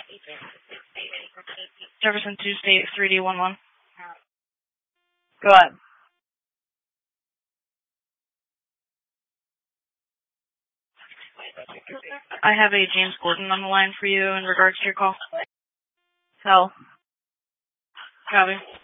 Jefferson 2 State 3D11. Go ahead. I have a James Gordon on the line for you in regards to your call. Hell. Copy.